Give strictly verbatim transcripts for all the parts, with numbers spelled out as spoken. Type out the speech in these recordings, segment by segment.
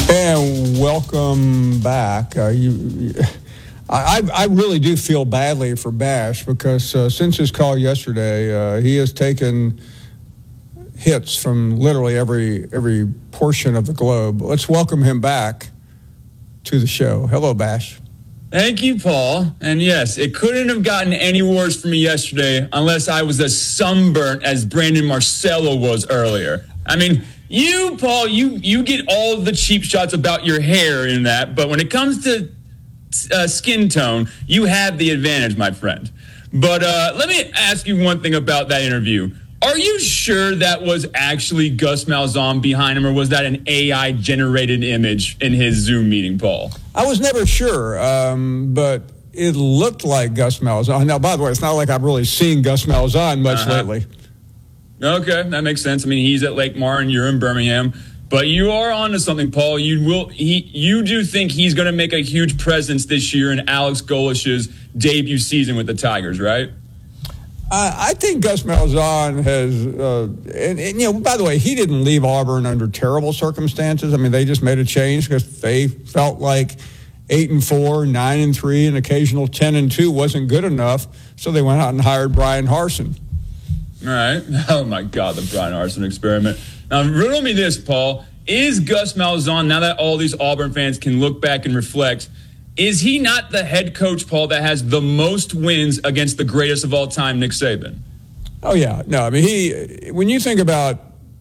And welcome back. Uh, you, you, I, I really do feel badly for Bash because uh, since his call yesterday, uh, he has taken hits from literally every every portion of the globe. Let's welcome him back to the show. Hello, Bash. Thank you, Paul. And yes, it couldn't have gotten any worse for me yesterday unless I was as sunburnt as Brandon Marcello was earlier. I mean, you, Paul, you you get all the cheap shots about your hair in that, but when it comes to uh, skin tone, you have the advantage, my friend. But uh, let me ask you one thing about that interview. Are you sure that was actually Gus Malzahn behind him, or was that an A I-generated image in his Zoom meeting, Paul? I was never sure, um, but it looked like Gus Malzahn. Now, by the way, it's not like I've really seen Gus Malzahn much uh-huh. lately. Okay, that makes sense. I mean, he's at Lake Martin, you're in Birmingham. But you are onto something, Paul. You will. He. You do think he's going to make a huge presence this year in Alex Golish's debut season with the Tigers, right? Uh, I think Gus Malzahn has, uh, and, and, you know, by the way, he didn't leave Auburn under terrible circumstances. I mean, they just made a change because they felt like eight and four, nine and three, and occasional ten and two wasn't good enough, so they went out and hired Brian Harsin. All right. Oh, my God, the Brian Harsin experiment. Now, riddle me this, Paul. Is Gus Malzahn, now that all these Auburn fans can look back and reflect, is he not the head coach, Paul, that has the most wins against the greatest of all time, Nick Saban? Oh, yeah. No, I mean, he. When you think about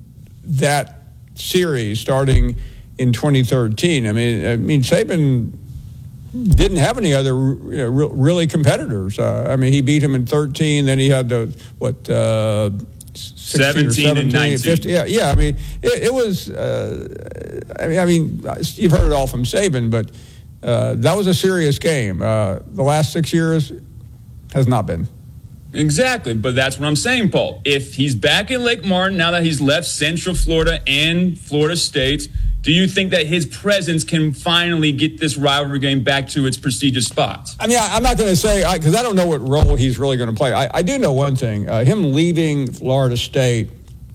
that series starting in twenty thirteen, I mean, I mean, Saban didn't have any other you know, really competitors. Uh, I mean, he beat him in thirteen. Then he had the what uh, seventeen, seventeen and nineteen. fifty. Yeah, yeah. I mean, it, it was. Uh, I mean, I mean, you've heard it all from Saban, but uh, that was a serious game. Uh, the last six years has not been. Exactly, but that's what I'm saying, Paul. If he's back in Lake Martin now that he's left Central Florida and Florida State, do you think that his presence can finally get this rivalry game back to its prestigious spots? I mean, I, I'm not going to say, because I, I don't know what role he's really going to play. I, I do know one thing. Uh, him leaving Florida State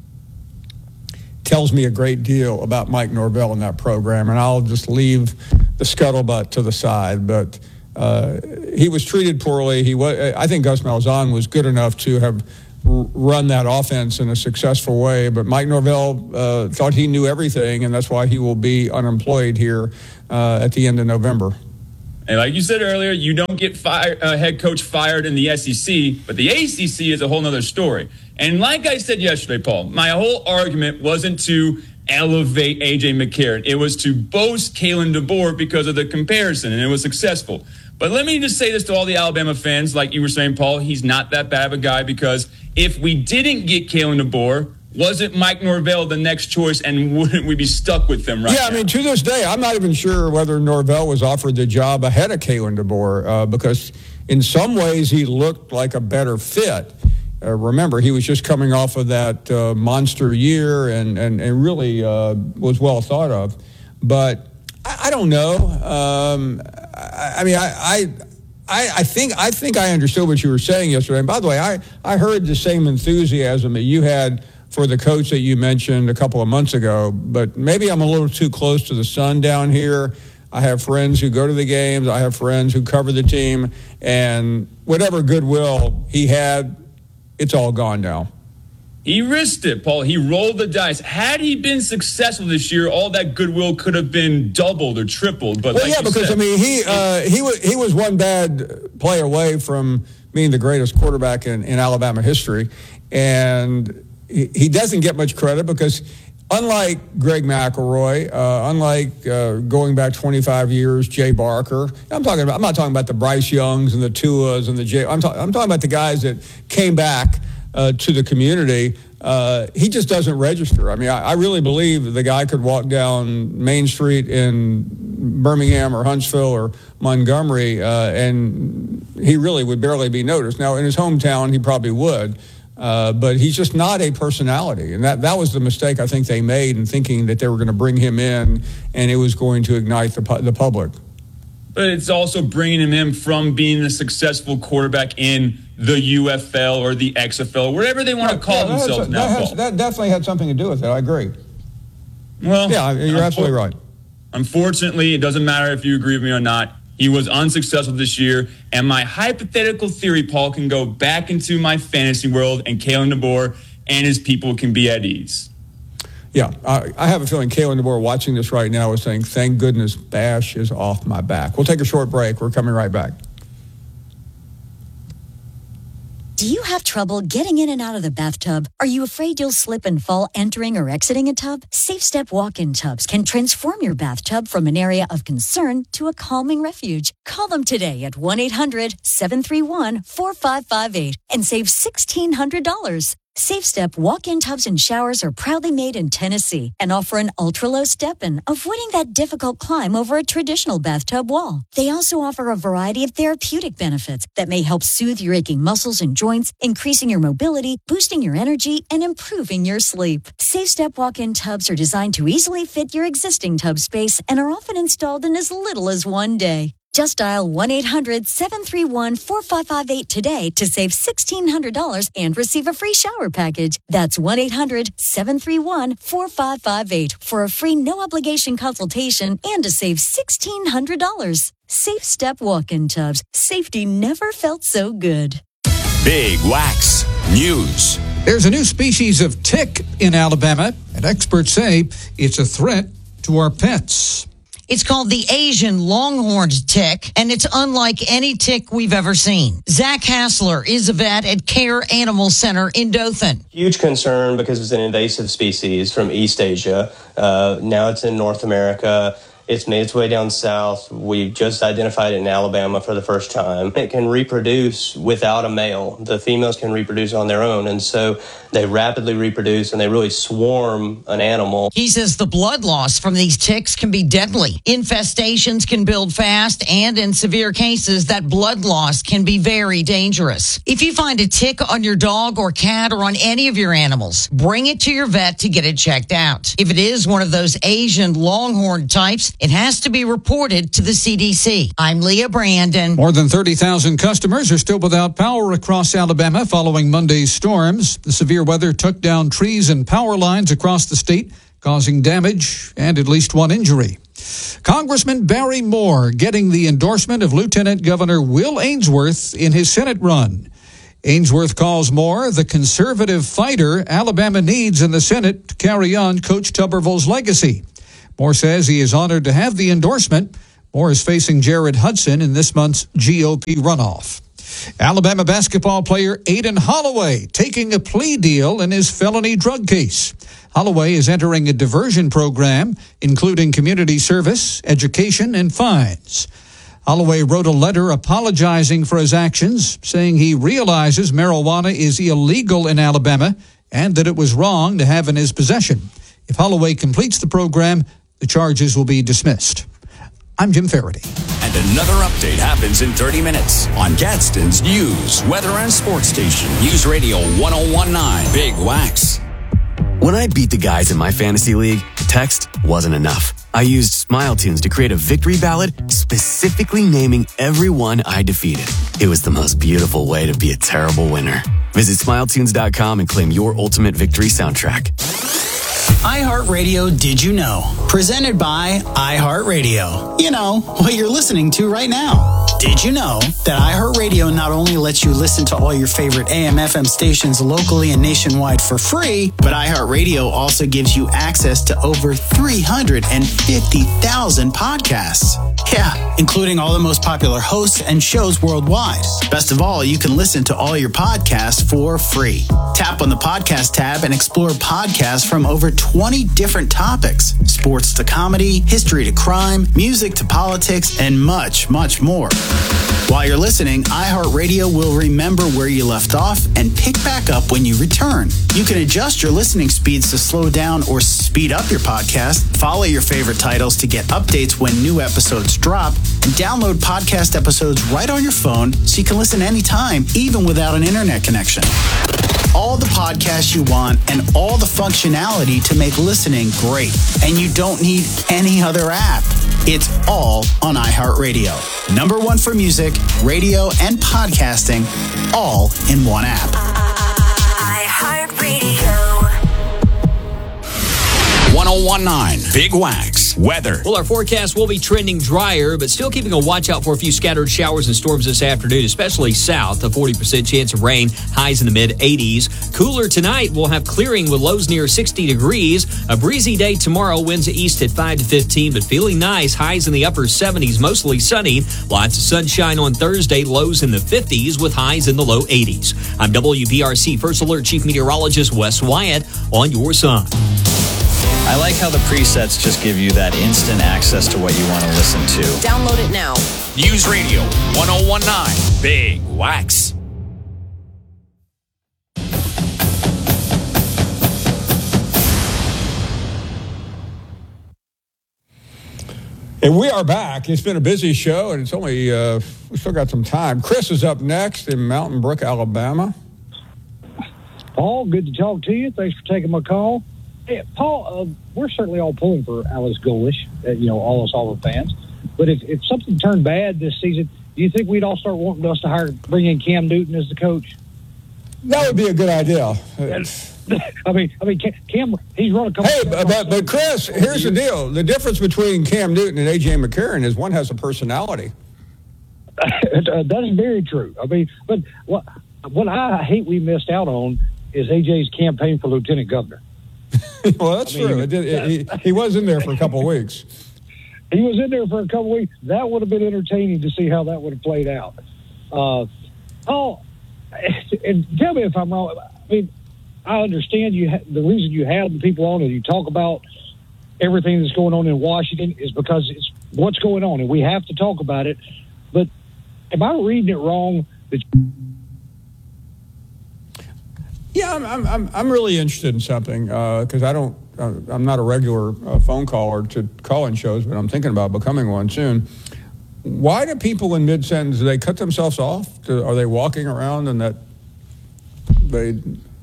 tells me a great deal about Mike Norvell in that program, and I'll just leave the scuttlebutt to the side. But uh, he was treated poorly. He was, I think Gus Malzahn was good enough to have run that offense in a successful way, but Mike Norvell uh, thought he knew everything, and that's why he will be unemployed here uh, at the end of November. And like you said earlier, you don't get fire, uh, head coach fired in the S E C, but the A C C is a whole other story. And like I said yesterday, Paul, my whole argument wasn't to elevate A J McCarron. It was to boast Kalen DeBoer because of the comparison, and it was successful. But let me just say this to all the Alabama fans, like you were saying, Paul, he's not that bad of a guy, because if we didn't get Kalen DeBoer, wasn't Mike Norvell the next choice, and wouldn't we be stuck with them right yeah, now? I mean, to this day, I'm not even sure whether Norvell was offered the job ahead of Kalen DeBoer, uh, because in some ways he looked like a better fit. Uh, remember, he was just coming off of that uh, monster year and, and, and really uh, was well thought of. But I, I don't know. Um, I, I mean, I... I I, I think I think I understood what you were saying yesterday. And by the way, I, I heard the same enthusiasm that you had for the coach that you mentioned a couple of months ago. But maybe I'm a little too close to the sun down here. I have friends who go to the games. I have friends who cover the team. And whatever goodwill he had, it's all gone now. He risked it, Paul. He rolled the dice. Had he been successful this year, all that goodwill could have been doubled or tripled. But well, like yeah, you because said, I mean, he uh, he was he was one bad play away from being the greatest quarterback in, in Alabama history, and he, he doesn't get much credit because, unlike Greg McElroy, uh, unlike uh, going back twenty-five years, Jay Barker. I'm talking about. I'm not talking about the Bryce Youngs and the Tuas and the Jay. I'm, ta- I'm talking about the guys that came back Uh, to the community. Uh, he just doesn't register. I mean, I, I really believe the guy could walk down Main Street in Birmingham or Huntsville or Montgomery, uh, and he really would barely be noticed. Now, in his hometown, he probably would, uh, but he's just not a personality. And that, that was the mistake I think they made in thinking that they were going to bring him in and it was going to ignite the, pu- the public. But it's also bringing him in from being a successful quarterback in the U F L or the X F L, whatever they want to call yeah, themselves now. That, has, that definitely had something to do with it. I agree. Well, yeah, you're absolutely right. Unfortunately, it doesn't matter if you agree with me or not. He was unsuccessful this year, and my hypothetical theory, Paul, can go back into my fantasy world, and Kalen DeBoer and his people can be at ease. Yeah, I, I have a feeling Kalen DeBoer watching this right now is saying, thank goodness Bash is off my back. We'll take a short break. We're coming right back. Do you have trouble getting in and out of the bathtub? Are you afraid you'll slip and fall entering or exiting a tub? SafeStep walk-in tubs can transform your bathtub from an area of concern to a calming refuge. Call them today at one eight hundred seven three one four five five eight and save sixteen hundred dollars. SafeStep walk-in tubs and showers are proudly made in Tennessee and offer an ultra-low step-in, avoiding that difficult climb over a traditional bathtub wall. They also offer a variety of therapeutic benefits that may help soothe your aching muscles and joints, increasing your mobility, boosting your energy, and improving your sleep. SafeStep walk-in tubs are designed to easily fit your existing tub space and are often installed in as little as one day. Just dial one eight hundred seven three one four five five eight today to save sixteen hundred dollars and receive a free shower package. That's one eight hundred seven three one four five five eight for a free no-obligation consultation and to save sixteen hundred dollars. Safe Step walk-in tubs. Safety never felt so good. Big Wax News. There's a new species of tick in Alabama, and experts say it's a threat to our pets. It's called the Asian longhorned tick, and it's unlike any tick we've ever seen. Zach Hassler is a vet at Care Animal Center in Dothan. Huge concern because it's an invasive species from East Asia. Uh, now it's in North America. It's made its way down south. We just identified it in Alabama for the first time. It can reproduce without a male. The females can reproduce on their own, and so they rapidly reproduce and they really swarm an animal. He says the blood loss from these ticks can be deadly. Infestations can build fast, and in severe cases, that blood loss can be very dangerous. If you find a tick on your dog or cat or on any of your animals, bring it to your vet to get it checked out. If it is one of those Asian longhorn types, it has to be reported to the C D C. I'm Leah Brandon. More than thirty thousand customers are still without power across Alabama following Monday's storms. The severe weather took down trees and power lines across the state, causing damage and at least one injury. Congressman Barry Moore getting the endorsement of Lieutenant Governor Will Ainsworth in his Senate run. Ainsworth calls Moore the conservative fighter Alabama needs in the Senate to carry on Coach Tuberville's legacy. Moore says he is honored to have the endorsement. Moore is facing Jared Hudson in this month's G O P runoff. Alabama basketball player Aiden Holloway taking a plea deal in his felony drug case. Holloway is entering a diversion program, including community service, education, and fines. Holloway wrote a letter apologizing for his actions, saying he realizes marijuana is illegal in Alabama and that it was wrong to have in his possession. If Holloway completes the program, the charges will be dismissed. I'm Jim Faraday. And another update happens in thirty minutes on Gadsden's News, Weather, and Sports Station. News Radio one oh one point nine, Big Wax. When I beat the guys in my fantasy league, text wasn't enough. I used Smile Tunes to create a victory ballad specifically naming everyone I defeated. It was the most beautiful way to be a terrible winner. Visit smile tunes dot com and claim your ultimate victory soundtrack. iHeartRadio Did You Know? Presented by iHeartRadio. You know, what you're listening to right now. Did you know that iHeartRadio not only lets you listen to all your favorite A M F M stations locally and nationwide for free, but iHeartRadio also gives you access to over three hundred fifty thousand podcasts. Yeah, including all the most popular hosts and shows worldwide. Best of all, you can listen to all your podcasts for free. Tap on the podcast tab and explore podcasts from over twenty different topics. Sports to comedy, history to crime, music to politics, and much, much more. While you're listening, iHeartRadio will remember where you left off and pick back up when you return. You can adjust your listening speeds to slow down or speed up your podcast, follow your favorite titles to get updates when new episodes drop, and download podcast episodes right on your phone so you can listen anytime, even without an internet connection. All the podcasts you want and all the functionality to make listening great. And you don't need any other app. It's all on iHeartRadio. Number one for music, radio, and podcasting, all in one app. iHeartRadio. one oh one point nine Big Wax. Wax weather. Well, our forecast will be trending drier, but still keeping a watch out for a few scattered showers and storms this afternoon, especially south. A forty percent chance of rain, highs in the mid eighties. Cooler tonight, we'll have clearing with lows near sixty degrees. A breezy day tomorrow, winds east at five to fifteen, but feeling nice. Highs in the upper seventies, mostly sunny. Lots of sunshine on Thursday, lows in the fifties with highs in the low eighties. I'm W P R C First Alert Chief Meteorologist Wes Wyatt on your side. I like how the presets just give you that instant access to what you want to listen to. Download it now. News Radio one oh one point nine Big Wax. And we are back. It's been a busy show, and it's only, uh, we still got some time. Chris is up next in Mountain Brook, Alabama. Paul, good to talk to you. Thanks for taking my call. Hey, Paul, uh, we're certainly all pulling for Alice Golesh, uh, you know, all us Auburn fans. But if, if something turned bad this season, do you think we'd all start wanting us to hire, bring in Cam Newton as the coach? That would be a good idea. I mean, I mean, Cam, he's run a couple. Hey, but, but, but Chris, here's the deal. The difference between Cam Newton and A J McCarron is one has a personality. That is very true. I mean, but what, what I hate we missed out on is A J's campaign for lieutenant governor. Well, that's I mean, true. It did, it, he, he was in there for a couple of weeks. He was in there for a couple of weeks. That would have been entertaining to see how that would have played out. Uh, oh, and tell me if I'm wrong. I mean, I understand you. Ha- the reason you have the people on and you talk about everything that's going on in Washington is because it's what's going on, and we have to talk about it. But am I reading it wrong? That Yeah, I'm I'm I'm really interested in something because uh, I don't uh, I'm not a regular uh, phone caller to call-in shows, but I'm thinking about becoming one soon. Why do people in mid-sentence, do they cut themselves off? Do, are they walking around and that they?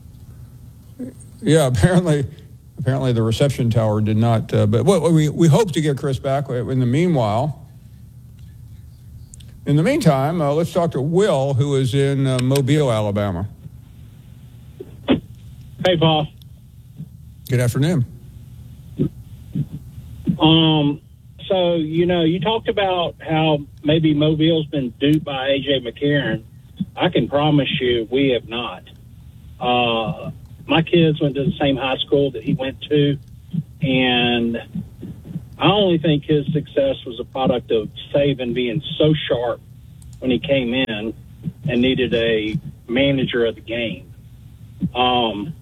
Yeah, apparently, apparently the reception tower did not. Uh, but well, we we hope to get Chris back. In the meanwhile, in the meantime, uh, let's talk to Will, who is in uh, Mobile, Alabama. Hey, Paul. Good afternoon. Um, so, you know, you talked about how maybe Mobile's been duped by A J McCarron. I can promise you we have not. Uh, my kids went to the same high school that he went to, and I only think his success was a product of Saban being so sharp when he came in and needed a manager of the game. Um,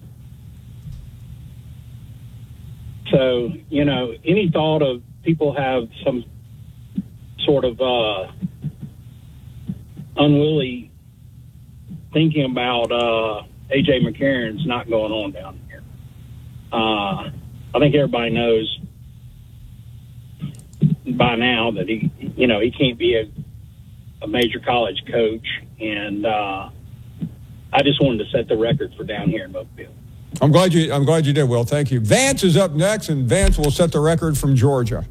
So, you know, any thought of people have some sort of uh, unwilling thinking about uh, A J McCarron's not going on down here. Uh, I think everybody knows by now that he, you know, he can't be a, a major college coach. And uh, I just wanted to set the record for down here in Mobile. I'm glad you. I'm glad you did, Will. Thank you. Vance is up next, and Vance will set the record from Georgia.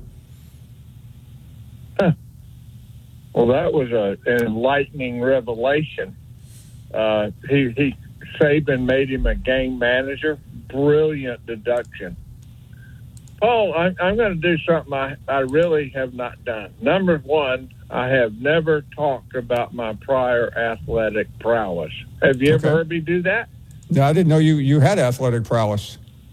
Huh. Well, that was a, an enlightening revelation. Uh, he, he Saban made him a game manager. Brilliant deduction. Paul, I'm, I'm going to do something I, I really have not done. Number one, I have never talked about my prior athletic prowess. Have you okay. ever heard me do that? No, I didn't know you, you had athletic prowess.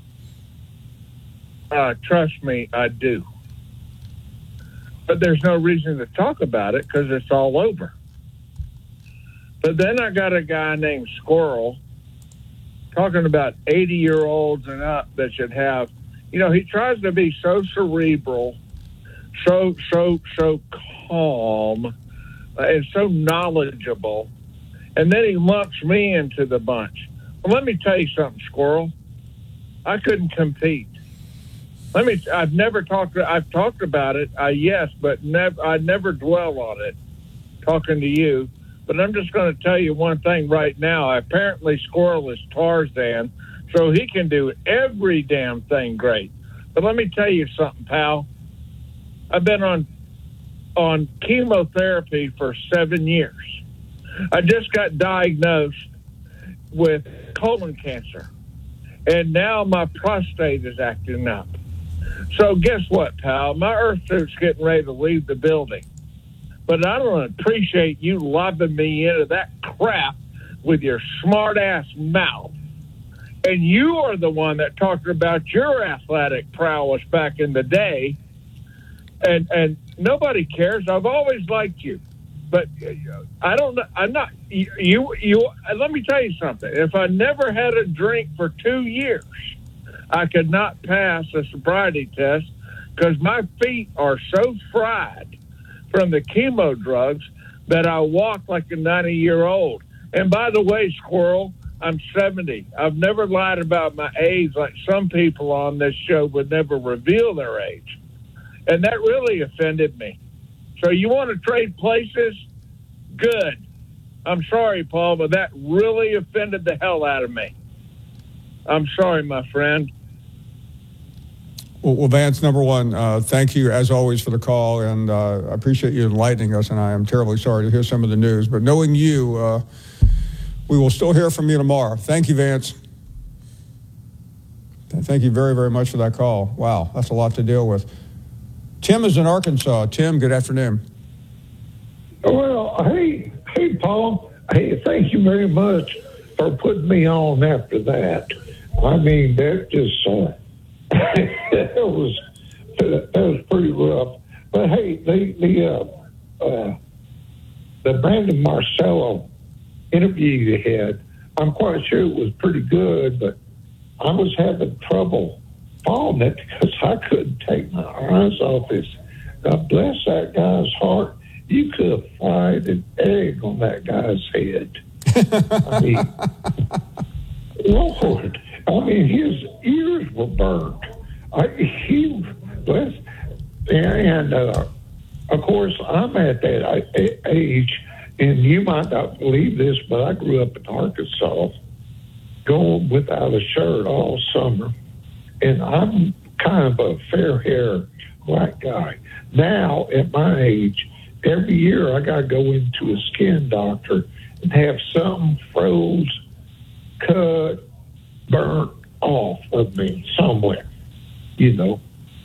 Uh, trust me, I do. But there's no reason to talk about it because it's all over. But then I got a guy named Squirrel talking about eighty-year-olds and up that should have, you know, he tries to be so cerebral, so, so, so calm, uh, and so knowledgeable, and then he lumps me into the bunch. Well, let me tell you something, Squirrel. I couldn't compete. Let me. I've never talked. I've talked about it. I yes, but never. I never dwell on it. Talking to you, but I'm just going to tell you one thing right now. Apparently, Squirrel is Tarzan, so he can do every damn thing great. But let me tell you something, pal. I've been on on chemotherapy for seven years. I just got diagnosed with colon cancer, and now my prostate is acting up. So guess what, pal? My earth suit's getting ready to leave the building. But I don't appreciate you lobbing me into that crap with your smart-ass mouth. And you are the one that talked about your athletic prowess back in the day. And and nobody cares. I've always liked you. But I don't know. I'm not. You, you, you. Let me tell you something. If I never had a drink for two years, I could not pass a sobriety test because my feet are so fried from the chemo drugs that I walk like a ninety-year-old. And by the way, Squirrel, I'm seventy. I've never lied about my age like some people on this show would never reveal their age. And that really offended me. So you want to trade places? Good. I'm sorry, Paul, but that really offended the hell out of me. I'm sorry, my friend. Well, well Vance, number one, uh, thank you, as always, for the call, and uh, I appreciate you enlightening us, and I am terribly sorry to hear some of the news. But knowing you, uh, we will still hear from you tomorrow. Thank you, Vance. Thank you very, very much for that call. Wow, that's a lot to deal with. Tim is in Arkansas. Tim, good afternoon. Well, hey, hey, Paul. Hey, thank you very much for putting me on after that. I mean, that just uh, that was that was pretty rough. But hey, the the uh, uh, the Brandon Marcello interview you had, I'm quite sure it was pretty good, but I was having trouble following it because I couldn't take my eyes off this. God bless that guy's heart. You could have fried an egg on that guy's head. I mean, Lord, I mean, his ears were burned. I, he bless, and uh, of course, I'm at that age, and you might not believe this, but I grew up in Arkansas, going without a shirt all summer. And I'm kind of a fair-haired black guy. Now, at my age, every year I got to go into a skin doctor and have something froze, cut, burnt off of me somewhere, you know.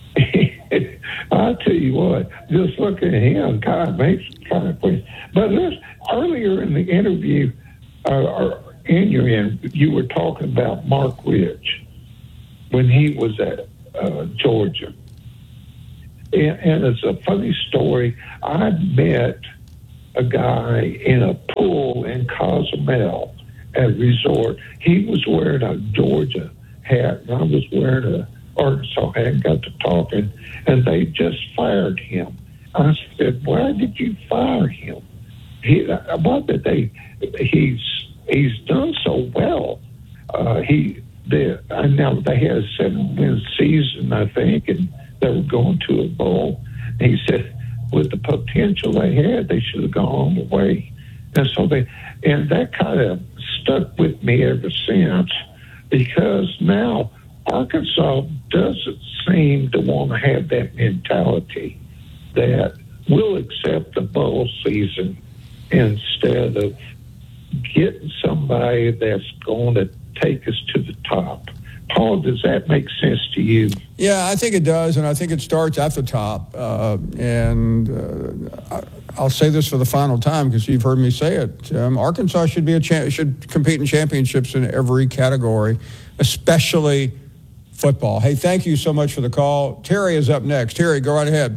I tell you what, just looking at him kind of makes me kind of please. But this, earlier in the interview, uh, or in your interview, you were talking about Mark Rich when he was at uh, Georgia. And, and it's a funny story. I met a guy in a pool in Cozumel at a resort. He was wearing a Georgia hat, and I was wearing a Arkansas hat, and got to talking, and they just fired him. I said, why did you fire him? He, what did they, he's, he's done so well. Uh, he, They, I know they had a seven-win season, I think, and they were going to a bowl. And he said, with the potential they had, they should have gone away. And so they, and that kind of stuck with me ever since, because now Arkansas doesn't seem to want to have that mentality that we'll accept the bowl season instead of getting somebody that's going to take us to the top. Paul, does that make sense to you? Yeah, I think it does, and I think it starts at the top. Uh, and uh, I'll say this for the final time because you've heard me say it. Um, Arkansas should be a cha- should compete in championships in every category, especially football. Hey, thank you so much for the call. Terry is up next. Terry, go right ahead.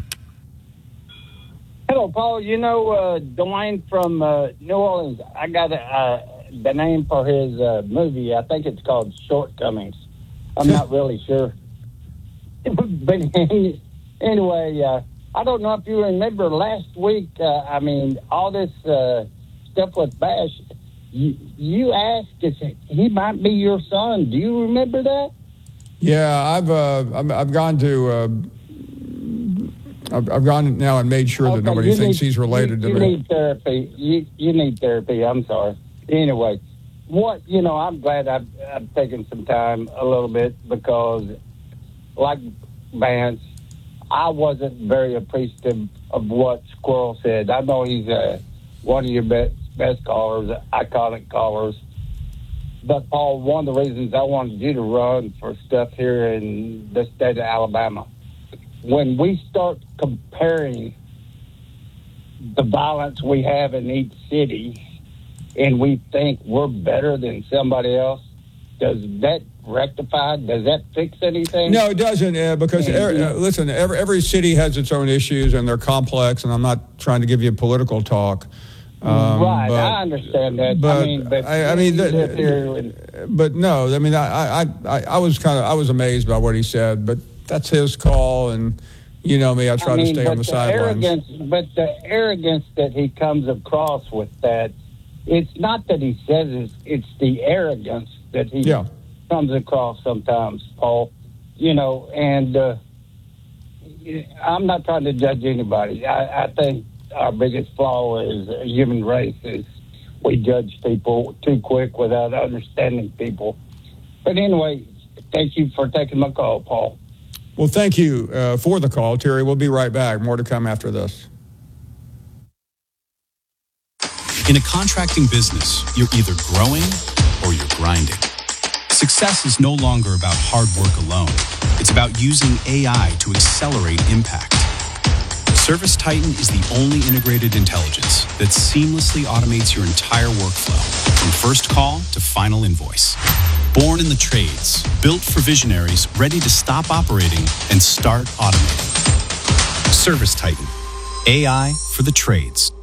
Hello, Paul. You know uh, Dwayne from uh, New Orleans. I got a. Uh, the name for his uh, movie, I think it's called Shortcomings. I'm not really sure. But anyway, uh, I don't know if you remember last week, uh, I mean, all this uh, stuff with Bash, you, you asked if he might be your son. Do you remember that? Yeah, I've uh, I've gone to uh, I've, I've gone now and made sure okay, that nobody thinks need, he's related you, to you me. You need therapy. You, you need therapy. I'm sorry. Anyway, what, you know, I'm glad I've, I've taken some time a little bit because, like Vance, I wasn't very appreciative of what Squirrel said. I know he's uh, one of your best, best callers, iconic callers. But, Paul, one of the reasons I wanted you to run for stuff here in the state of Alabama, when we start comparing the violence we have in each city and we think we're better than somebody else, does that rectify? Does that fix anything? No, it doesn't, uh, because, every, uh, listen, every, every city has its own issues, and they're complex, and I'm not trying to give you political talk. Um, right, but, I understand that. But, I mean, but, I, I mean, the, and, but no, I mean, I, I, I, I was kind of, I was amazed by what he said, but that's his call, and you know me, I try I mean, to stay on the, the sidelines. Arrogance, but the arrogance that he comes across with that, it's not that he says it's, it's the arrogance that he yeah. comes across sometimes, Paul. You know, and uh, I'm not trying to judge anybody. I, I think our biggest flaw is a human race is we judge people too quick without understanding people. But anyway, thank you for taking my call, Paul. Well, thank you uh, for the call, Terry. We'll be right back. More to come after this. In a contracting business, you're either growing or you're grinding. Success is no longer about hard work alone. It's about using A I to accelerate impact. ServiceTitan is the only integrated intelligence that seamlessly automates your entire workflow, from first call to final invoice. Born in the trades, built for visionaries ready to stop operating and start automating. ServiceTitan, A I for the trades.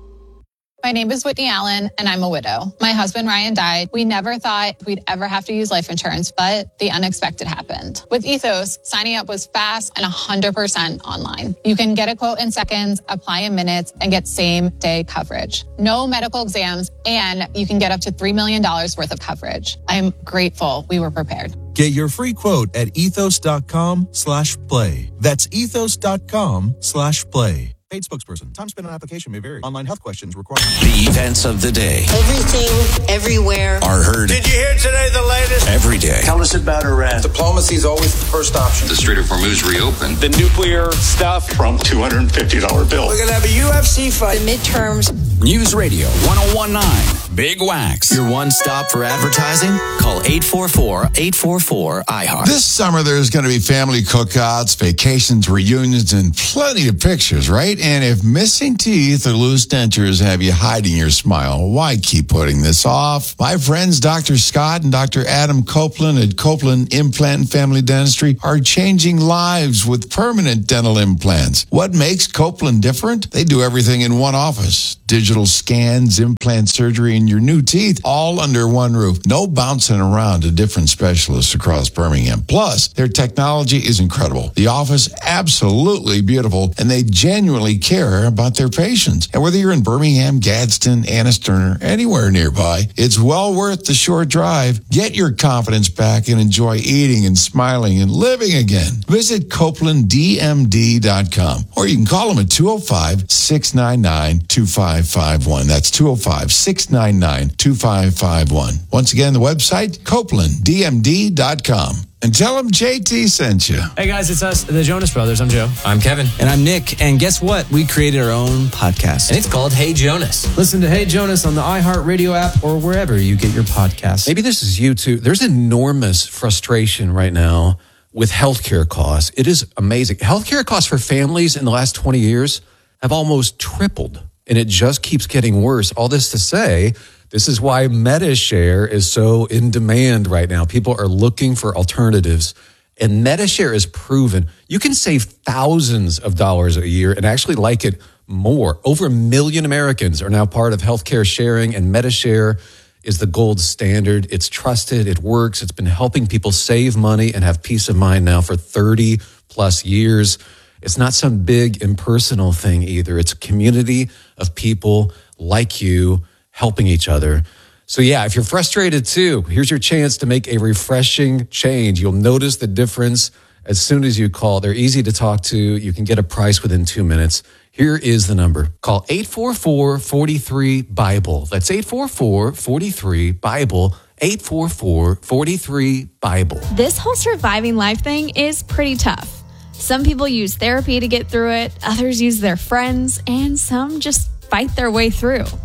My name is Whitney Allen, and I'm a widow. My husband, Ryan, died. We never thought we'd ever have to use life insurance, but the unexpected happened. With Ethos, signing up was fast and one hundred percent online. You can get a quote in seconds, apply in minutes, and get same-day coverage. No medical exams, and you can get up to three million dollars worth of coverage. I'm grateful we were prepared. Get your free quote at ethos.com slash play. That's ethos.com slash play. Paid spokesperson. Time spent on application may vary. Online health questions require... The events of the day. Everything, everywhere. Are heard. Did you hear today the latest? Every day. Tell us about Iran. Diplomacy is always the first option. The Strait of Hormuz reopened. The nuclear stuff. Trump two hundred fifty dollars bill. We're going to have a U F C fight. The midterms. News Radio one oh one point nine. Big Wax. Your one stop for advertising? Call eight four four, eight four four, I heart. This summer, there's going to be family cookouts, vacations, reunions, and plenty of pictures, right? And if missing teeth or loose dentures have you hiding your smile, why keep putting this off? My friends, Doctor Scott and Doctor Adam Copeland at Copeland Implant and Family Dentistry are changing lives with permanent dental implants. What makes Copeland different? They do everything in one office. Digital scans, implant surgery, and your new teeth all under one roof. No bouncing around to different specialists across Birmingham. Plus, their technology is incredible. The office, absolutely beautiful, and they genuinely care about their patients. And whether you're in Birmingham, Gadsden, Anniston, or anywhere nearby, it's well worth the short drive. Get your confidence back and enjoy eating and smiling and living again. Visit Copeland D M D dot com, or you can call them at two oh five, six nine nine, two five five one. That's two oh five, six nine nine, two five five one. Once again, the website, Copeland D M D dot com. And tell them J T sent you. Hey guys, it's us, the Jonas Brothers. I'm Joe. I'm Kevin. And I'm Nick. And guess what? We created our own podcast. And it's called Hey Jonas. Listen to Hey Jonas on the iHeartRadio app or wherever you get your podcasts. Maybe this is you too. There's enormous frustration right now with healthcare costs. It is amazing. Healthcare costs for families in the last twenty years have almost tripled. And it just keeps getting worse. All this to say, this is why MediShare is so in demand right now. People are looking for alternatives. And MediShare is proven you can save thousands of dollars a year and actually like it more. Over a million Americans are now part of healthcare sharing, and MediShare is the gold standard. It's trusted. It works. It's been helping people save money and have peace of mind now for thirty plus years. It's not some big impersonal thing either. It's a community of people like you helping each other. So yeah, if you're frustrated too, here's your chance to make a refreshing change. You'll notice the difference as soon as you call. They're easy to talk to. You can get a price within two minutes. Here is the number. Call eight four four, four three, BIBLE. That's eight four four, four three, BIBLE. eight four four, four three, BIBLE. This whole surviving life thing is pretty tough. Some people use therapy to get through it, others use their friends, and some just fight their way through.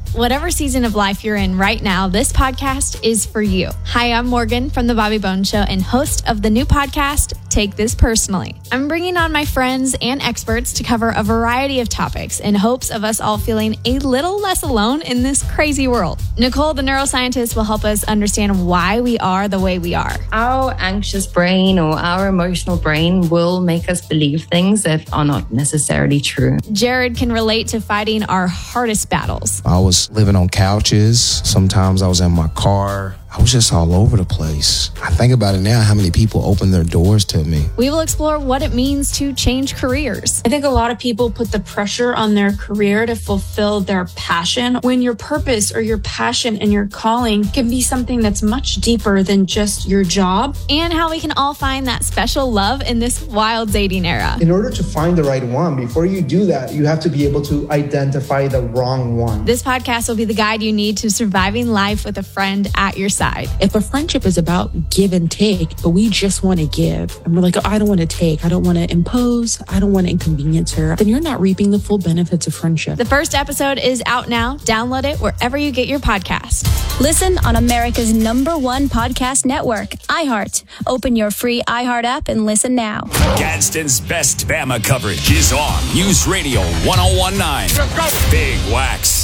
Whatever season of life you're in right now, this podcast is for you. Hi, I'm Morgan from The Bobby Bones Show and host of the new podcast, Take This Personally. I'm bringing on my friends and experts to cover a variety of topics in hopes of us all feeling a little less alone in this crazy world. Nicole, the neuroscientist, will help us understand why we are the way we are. Our anxious brain or our emotional brain will make us believe things that are not necessarily true. Jared can relate to fighting our hardest battles. I was living on couches. Sometimes I was in my car. I was just all over the place. I think about it now, how many people opened their doors to me. We will explore what it means to change careers. I think a lot of people put the pressure on their career to fulfill their passion, when your purpose or your passion and your calling can be something that's much deeper than just your job. And how we can all find that special love in this wild dating era. In order to find the right one, before you do that, you have to be able to identify the wrong one. This podcast will be the guide you need to surviving life with a friend at your side. If a friendship is about give and take, but we just want to give, and we're like, oh, I don't want to take, I don't want to impose, I don't want to inconvenience her, then you're not reaping the full benefits of friendship. The first episode is out now. Download it wherever you get your podcast. Listen on America's number one podcast network, iHeart. Open your free iHeart app and listen now. Gadsden's best Bama coverage is on News Radio one oh one point nine. Big Wax.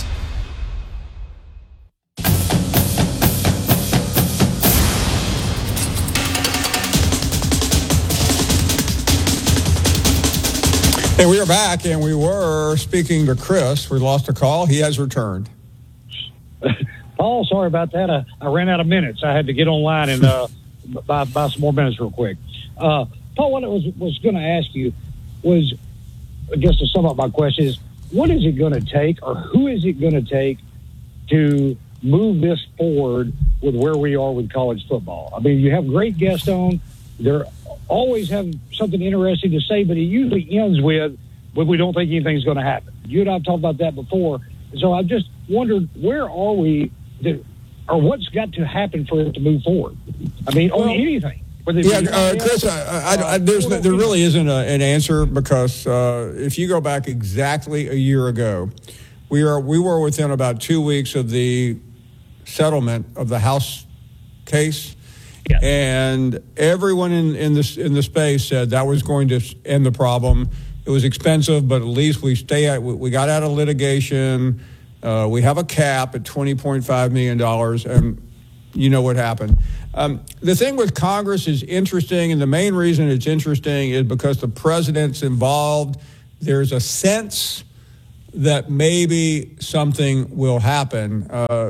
And we are back, and we were speaking to Chris. We lost a call. He has returned. Paul, sorry about that. I, I ran out of minutes. I had to get online and uh, buy, buy some more minutes real quick. Uh, Paul, what I was, was going to ask you was, I guess to sum up my question is, what is it going to take, or who is it going to take to move this forward with where we are with college football? I mean, you have great guests on. They're always have something interesting to say, but it usually ends with, when we don't think anything's going to happen. You and I have talked about that before. So I just wondered, where are we, that, or what's got to happen for it to move forward? I mean, well, on anything. Yeah, uh, Chris, I, I, I, there's, there really isn't a, an answer, because uh, if you go back exactly a year ago, we are we were within about two weeks of the settlement of the House case. Yes. And everyone in, in this in the space said that was going to end the problem. It was expensive, but at least we stay at we got out of litigation. Uh, we have a cap at twenty point five million dollars, and you know what happened. Um, the thing with Congress is interesting, and the main reason it's interesting is because the president's involved. There's a sense that maybe something will happen. Uh,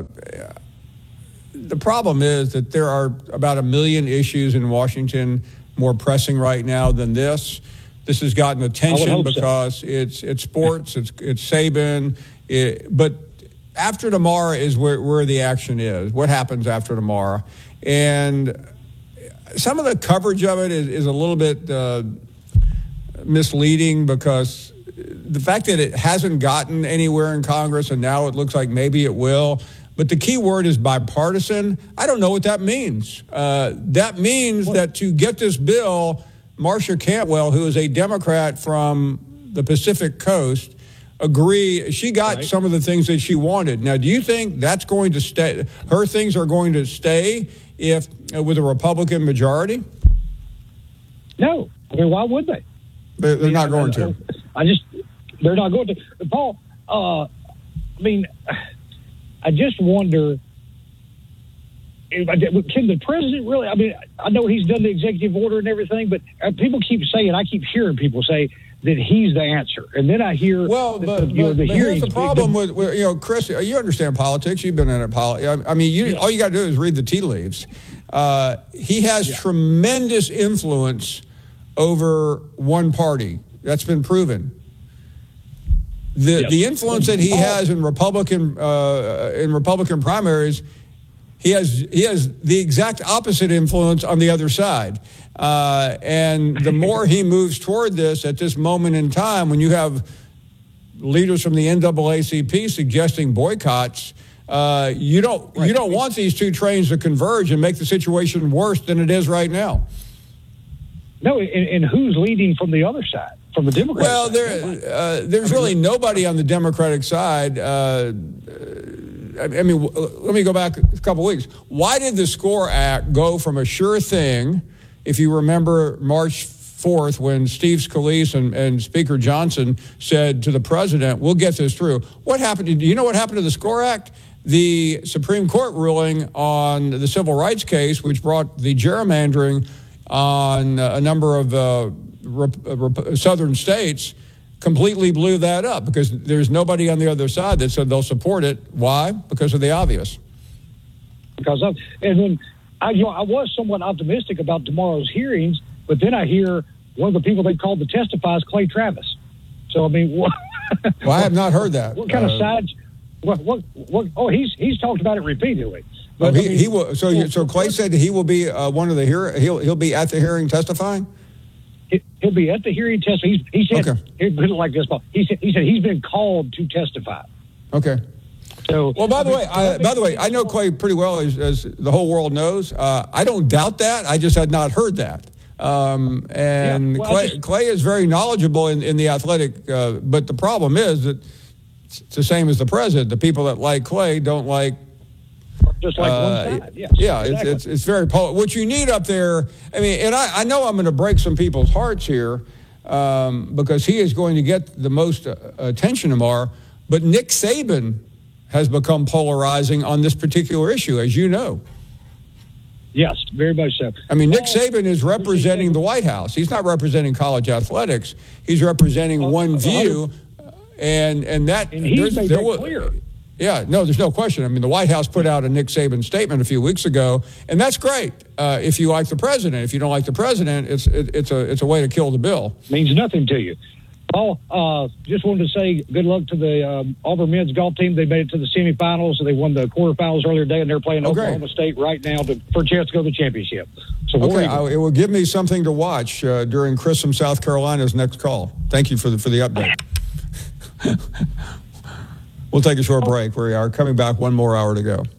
The problem is that there are about a million issues in Washington more pressing right now than this. This has gotten attention because so. it's it's sports, it's it's Saban, it, but after tomorrow is where, where the action is. What happens after tomorrow? And some of the coverage of it is, is a little bit uh, misleading, because the fact that it hasn't gotten anywhere in Congress and now it looks like maybe it will. But the key word is bipartisan. I don't know what that means. Uh, that means that to get this bill, Marcia Cantwell, who is a Democrat from the Pacific Coast, agree. She got right. some of the things that she wanted. Now, do you think that's going to stay? Her things are going to stay if uh, with a Republican majority? No. I mean, why would they? They're, they're not going to. I just, they're not going to. Paul, uh, I mean, I just wonder, can the president really, I mean, I know he's done the executive order and everything, but people keep saying, I keep hearing people say that he's the answer. And then I hear, well, that, but, you know, the but hearings. Here's the problem with, with, you know, Chris, you understand politics. You've been in it. I mean, you, yeah. all you got to do is read the tea leaves. Uh, he has yeah. tremendous influence over one party. That's been proven. The yes. the influence that he has in Republican uh, in Republican primaries, he has he has the exact opposite influence on the other side. Uh, and the more he moves toward this at this moment in time, when you have leaders from the N double A C P suggesting boycotts, uh, you don't right. you don't want these two trains to converge and make the situation worse than it is right now. No, and, and who's leading from the other side? From the Democratic well, side? there, uh, there's really nobody on the Democratic side. Uh, I mean, let me go back a couple weeks. Why did the SCORE Act go from a sure thing, if you remember March fourth, when Steve Scalise and, and Speaker Johnson said to the president, we'll get this through. What happened? Do you know what happened to the SCORE Act? The Supreme Court ruling on the civil rights case, which brought the gerrymandering on a number of uh, rep, rep, southern states, completely blew that up because there's nobody on the other side that said they'll support it. Why? Because of the obvious. Because of, and then I, you know, I was somewhat optimistic about tomorrow's hearings, but then I hear one of the people they called to testify is Clay Travis. So I mean, what, well, I have not heard that. What kind uh, of sides? What, what, what? Oh, he's he's talked about it repeatedly. But oh, he, I mean, he will. So well, so Clay said he will be uh, one of the hear. He'll he'll be at the hearing testifying. He'll be at the hearing testifying. He said, okay. He put it like this, Paul. He said he said he's been called to testify. Okay. So, well, by the way, I, by the way, I know Clay pretty well, as, as the whole world knows. Uh, I don't doubt that. I just had not heard that. Um, and yeah, well, Clay, just, Clay is very knowledgeable in, in the athletic, uh, but the problem is that it's the same as the president. The people that like Clay don't like. Just like uh, one side, yes. Yeah, Exactly. it's, it's it's very pol- what you need up there. I mean, and I, I know I'm going to break some people's hearts here um, because he is going to get the most uh, attention tomorrow. But Nick Saban has become polarizing on this particular issue, as you know. Yes, very much so. I mean, Nick Saban is representing the White House. He's not representing college athletics. He's representing uh, one view, and and that and he's made there that was, clear. Yeah, no, there's no question. I mean, the White House put out a Nick Saban statement a few weeks ago, and that's great uh, if you like the president. If you don't like the president, it's it, it's a it's a way to kill the bill. Means nothing to you. Paul, uh, just wanted to say good luck to the um, Auburn men's golf team. They made it to the semifinals, and they won the quarterfinals earlier today, and they're playing oh, Oklahoma great. State right now to, for a chance to go to the championship. So okay, I, it will give me something to watch uh, during Chris from South Carolina's next call. Thank you for the for the update. We'll take a short break. We are coming back, one more hour to go.